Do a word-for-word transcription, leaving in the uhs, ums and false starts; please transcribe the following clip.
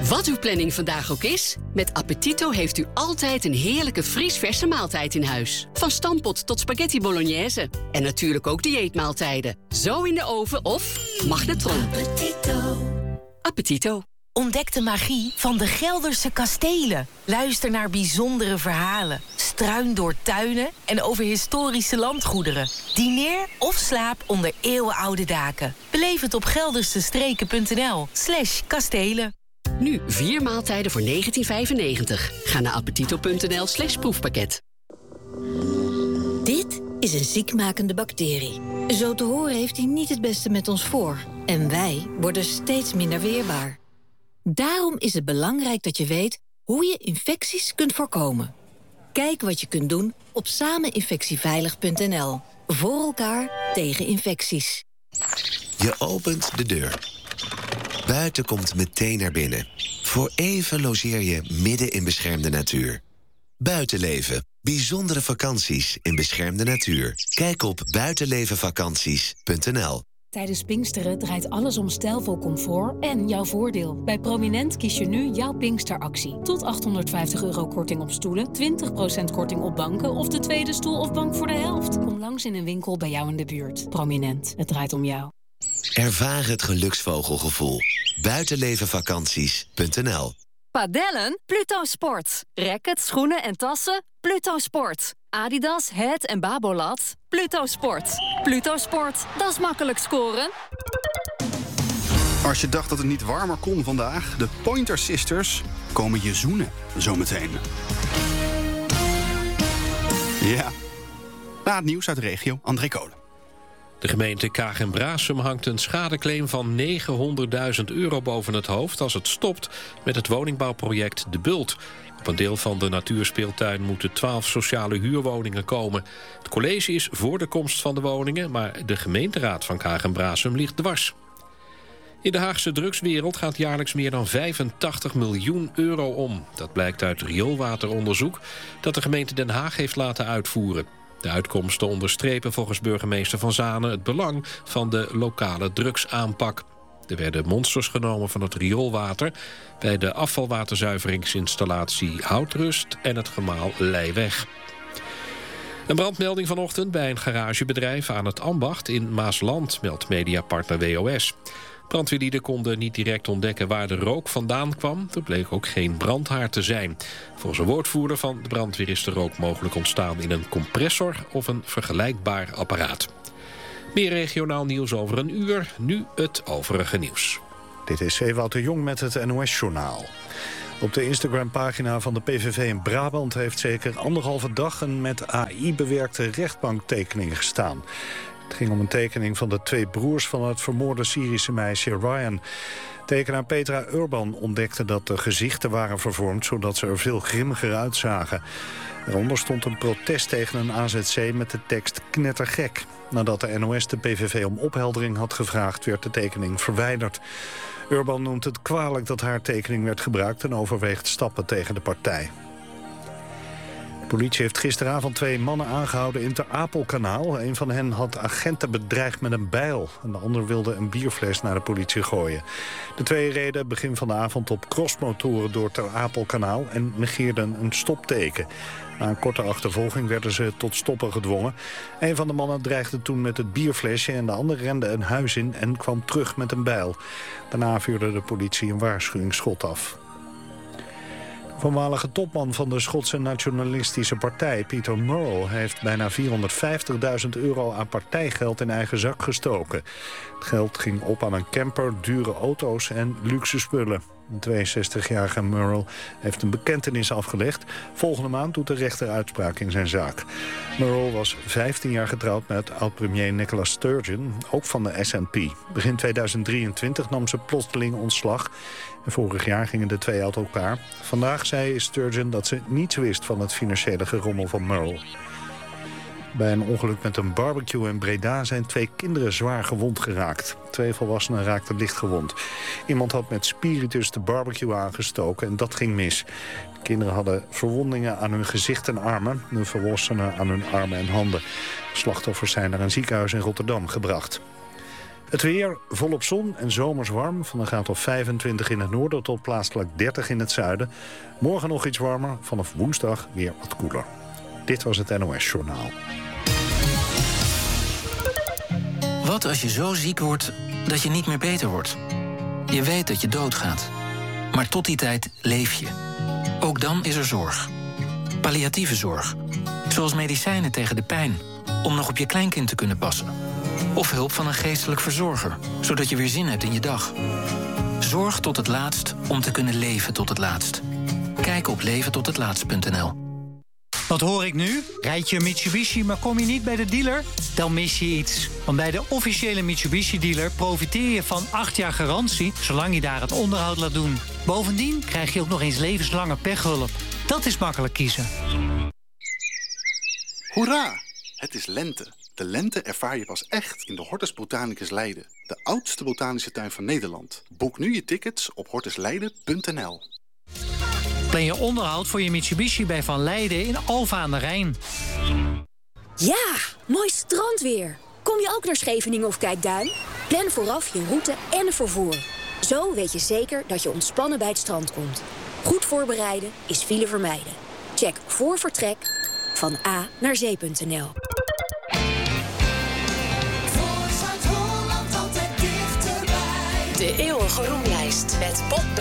Wat uw planning vandaag ook is, met Appetito heeft u altijd een heerlijke vriesverse maaltijd in huis. Van stampot tot spaghetti bolognese. En natuurlijk ook dieetmaaltijden. Zo in de oven of magnetron. Appetito. Appetito. Ontdek de magie van de Gelderse kastelen. Luister naar bijzondere verhalen. Struin door tuinen en over historische landgoederen. Dineer of slaap onder eeuwenoude daken. Beleef het op geldersestreken.nl slash kastelen. Nu vier maaltijden voor negentien vijfennegentig. Ga naar appetito.nl slash proefpakket. Dit is een ziekmakende bacterie. Zo te horen heeft hij niet het beste met ons voor. En wij worden steeds minder weerbaar. Daarom is het belangrijk dat je weet hoe je infecties kunt voorkomen. Kijk wat je kunt doen op sameninfectieveilig punt n l. Voor elkaar tegen infecties. Je opent de deur. Buiten komt meteen naar binnen. Voor even logeer je midden in beschermde natuur. Buitenleven. Bijzondere vakanties in beschermde natuur. Kijk op buitenlevenvakanties punt n l. Tijdens Pinksteren draait alles om stijlvol comfort en jouw voordeel. Bij Prominent kies je nu jouw Pinksteractie. Tot achthonderdvijftig euro korting op stoelen, twintig procent korting op banken of de tweede stoel of bank voor de helft. Kom langs in een winkel bij jou in de buurt. Prominent, het draait om jou. Ervaar het geluksvogelgevoel. buitenlevenvakanties punt n l. Padellen? Pluto Sport. Racket, schoenen en tassen? Pluto Sport. Adidas, Het en Babolat? Pluto Sport. Pluto Sport, dat is makkelijk scoren. Als je dacht dat het niet warmer kon vandaag, de Pointer Sisters komen je zoenen zometeen. Ja. Na het nieuws uit de regio, André Kolen. De gemeente Kaag en Braassum hangt een schadeclaim van negenhonderdduizend euro boven het hoofd als het stopt met het woningbouwproject De Bult. Op een deel van de natuurspeeltuin moeten twaalf sociale huurwoningen komen. Het college is voor de komst van de woningen, maar de gemeenteraad van Kaag en Braassum ligt dwars. In de Haagse drugswereld gaat jaarlijks meer dan vijfentachtig miljoen euro om. Dat blijkt uit rioolwateronderzoek dat de gemeente Den Haag heeft laten uitvoeren. De uitkomsten onderstrepen volgens burgemeester Van Zanen het belang van de lokale drugsaanpak. Er werden monsters genomen van het rioolwater bij de afvalwaterzuiveringsinstallatie Houtrust en het gemaal Leiweg. Een brandmelding vanochtend bij een garagebedrijf aan het Ambacht in Maasland, meldt mediapartner W O S. Brandweerlieden konden niet direct ontdekken waar de rook vandaan kwam. Er bleek ook geen brandhaard te zijn. Volgens een woordvoerder van de brandweer is de rook mogelijk ontstaan in een compressor of een vergelijkbaar apparaat. Meer regionaal nieuws over een uur, nu het overige nieuws. Dit is Ewout de Jong met het N O S-journaal. Op de Instagram-pagina van de P V V in Brabant heeft zeker anderhalve dag een met A I bewerkte rechtbanktekening gestaan. Het ging om een tekening van de twee broers van het vermoorde Syrische meisje Ryan. Tekenaar Petra Urban ontdekte dat de gezichten waren vervormd zodat ze er veel grimmiger uitzagen. Eronder stond een protest tegen een A Z C met de tekst knettergek. Nadat de N O S de P V V om opheldering had gevraagd, werd de tekening verwijderd. Urban noemt het kwalijk dat haar tekening werd gebruikt en overweegt stappen tegen de partij. De politie heeft gisteravond twee mannen aangehouden in het Ter Apelkanaal. Een van hen had agenten bedreigd met een bijl. En de ander wilde een bierfles naar de politie gooien. De twee reden begin van de avond op crossmotoren door het Ter Apelkanaal en negeerden een stopteken. Na een korte achtervolging werden ze tot stoppen gedwongen. Een van de mannen dreigde toen met het bierflesje en de ander rende een huis in en kwam terug met een bijl. Daarna vuurde de politie een waarschuwingsschot af. De voormalige topman van de Schotse nationalistische partij, Peter Murrell, heeft bijna vierhonderdvijftigduizend euro aan partijgeld in eigen zak gestoken. Het geld ging op aan een camper, dure auto's en luxe spullen. De tweeënzestigjarige Murrell heeft een bekentenis afgelegd. Volgende maand doet de rechter uitspraak in zijn zaak. Murrell was vijftien jaar getrouwd met oud-premier Nicola Sturgeon, ook van de S N P. Begin tweeduizend drieëntwintig nam ze plotseling ontslag. En vorig jaar gingen de twee uit elkaar. Vandaag zei Sturgeon dat ze niets wist van het financiële gerommel van Murrell. Bij een ongeluk met een barbecue in Breda zijn twee kinderen zwaar gewond geraakt. Twee volwassenen raakten licht gewond. Iemand had met spiritus de barbecue aangestoken en dat ging mis. De kinderen hadden verwondingen aan hun gezicht en armen. De volwassenen aan hun armen en handen. Slachtoffers zijn naar een ziekenhuis in Rotterdam gebracht. Het weer volop zon en zomers warm. Van een graad of vijfentwintig in het noorden tot plaatselijk dertig in het zuiden. Morgen nog iets warmer, vanaf woensdag weer wat koeler. Dit was het N O S-journaal. Wat als je zo ziek wordt dat je niet meer beter wordt? Je weet dat je doodgaat. Maar tot die tijd leef je. Ook dan is er zorg. Palliatieve zorg. Zoals medicijnen tegen de pijn. Om nog op je kleinkind te kunnen passen. Of hulp van een geestelijk verzorger. Zodat je weer zin hebt in je dag. Zorg tot het laatst om te kunnen leven tot het laatst. Kijk op leven tot het laatst punt n l. Wat hoor ik nu? Rijd je een Mitsubishi, maar kom je niet bij de dealer? Dan mis je iets. Want bij de officiële Mitsubishi-dealer profiteer je van acht jaar garantie... zolang je daar het onderhoud laat doen. Bovendien krijg je ook nog eens levenslange pechhulp. Dat is makkelijk kiezen. Hoera! Het is lente. De lente ervaar je pas echt in de Hortus Botanicus Leiden. De oudste botanische tuin van Nederland. Boek nu je tickets op hortus leiden punt n l. Plan je onderhoud voor je Mitsubishi bij Van Leiden in Alphen aan de Rijn. Ja, mooi strandweer. Kom je ook naar Scheveningen of Kijkduin? Plan vooraf je route en vervoer. Zo weet je zeker dat je ontspannen bij het strand komt. Goed voorbereiden is file vermijden. Check voor vertrek van A naar zee punt n l. De eeuwige roemlijst met Bob